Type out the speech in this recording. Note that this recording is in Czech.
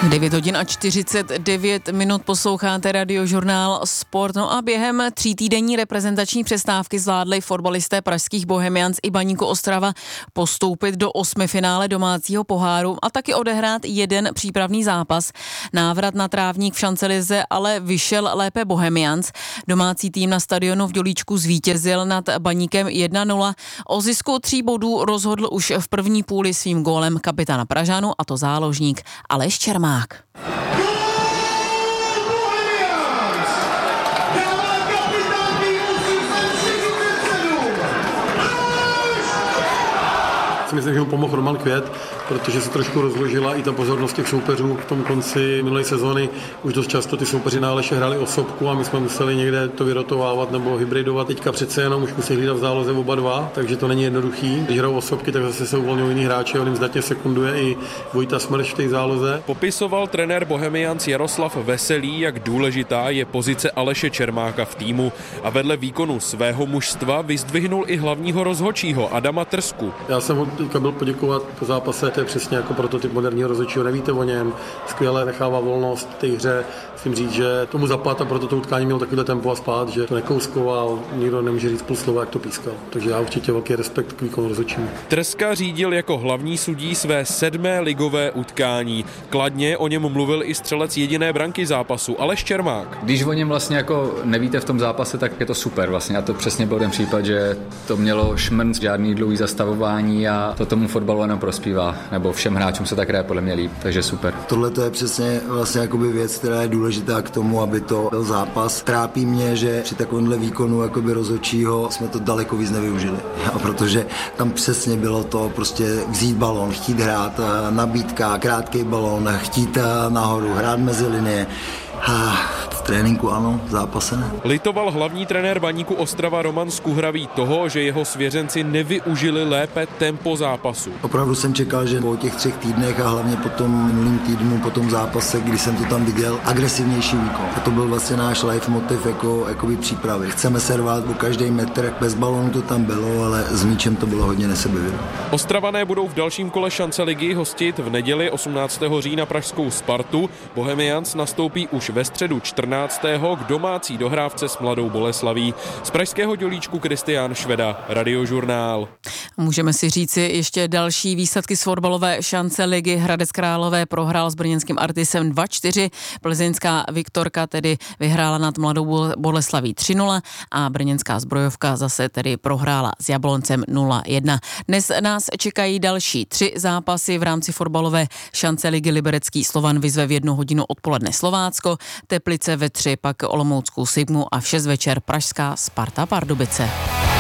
9 hodin a 49 minut posloucháte Radiožurnál Sport. No a během 3týdenní reprezentační přestávky zvládli fotbalisté pražských Bohemians i Baníku Ostrava postoupit do 8finále domácího poháru a taky odehrát jeden přípravný zápas. Návrat na trávník v šancelize ale vyšel lépe Bohemians. Domácí tým na stadionu v Dělíčku zvítězil nad Baníkem 1-0. O zisku 3 bodů rozhodl už v první půli svým gólem kapitána Pražánu, a to záložník Aleš Čermák. Myslím, že mu pomohl Roman Květ, protože se trošku rozložila i ta pozornost těch soupeřů v tom konci minulé sezóny. Už dost často ty soupeři na Aleše hráli osobku a my jsme museli někde to vyrotovávat nebo hybridovat. Teďka přece jenom už musí hlídat v záloze oba dva, takže to není jednoduchý. Když hrajou osobky, tak zase se uvolňují jiní hráči, on jim zdatně sekunduje i Vojta Smrš v té záloze. Popisoval trenér Bohemians Jaroslav Veselý, jak důležitá je pozice Aleše Čermáka v týmu, a vedle výkonu svého mužstva vyzdvihnul i hlavního rozhodčího Adama Trsku. Já jsem ho teďka byl poděkovat po zápase, to je přesně jako prototyp moderního rozhodčího, nevíte o něm, skvěle nechává volnost v té hře, musím říct, že tomu zapad a proto to utkání mělo takovýhle tempo a spát, že to nekouskoval, nikdo nemůže říct půl slova, jak to pískal. Takže já určitě velký respekt k výkonu rozhodčímu. Trska řídil jako hlavní sudí své 7. ligové utkání. Kladně o něm mluvil i střelec jediné branky zápasu Aleš Čermák. Když o něm vlastně jako nevíte v tom zápase, tak je to super vlastně. A to přesně byl ten případ, že to mělo šmrnc, žádný dlouhý zastavování a to tomu fotbalu jenom prospívá, nebo všem hráčům se tak hraje podle mě líp, takže super. Tohle to je přesně vlastně jakoby věc, která je důležitá k tomu, aby to byl zápas. Trápí mě, že při takovémhle výkonu jakoby rozhodčího jsme to daleko víc nevyužili. A protože tam přesně bylo to prostě vzít balón, chtít hrát, nabídka, krátký balón, chtít nahoru, hrát mezi linie. V tréninku ano, v zápase ne. Litoval hlavní trenér Baníku Ostrava Roman Skuhravý toho, že jeho svěřenci nevyužili lépe tempo zápasu. Opravdu jsem čekal, že po těch 3 týdnech a hlavně po tom minulým týdnu, po tom zápase, kdy jsem to tam viděl, agresivnější výkon. A to byl vlastně náš leitmotiv jakoby přípravy. Chceme se rvát po každý metr, bez balónu to tam bylo, ale s míčem to bylo hodně nesebevědomé. Ostravané budou v dalším kole šance ligy hostit v neděli 18. října pražskou Spartu. Bohemians nastoupí už ve středu 14. k domácí dohrávce s Mladou Boleslaví. Z pražského Dělíčku Kristián Šveda, Radiožurnál. Můžeme si říci ještě další výsledky z fotbalové šance ligy. Hradec Králové prohrál s brněnským Artisem 2-4, plzeňská Viktorka tedy vyhrála nad Mladou Boleslaví 3-0 a brněnská Zbrojovka zase tedy prohrála s Jabloncem 0-1. Dnes nás čekají další 3 zápasy v rámci fotbalové šance ligy. Liberecký Slovan vyzve v 1 hodinu odpoledne Slovácko, Teplice ve 3 pak Olomouckou Sigmu a v 6 večer pražská Sparta Pardubice.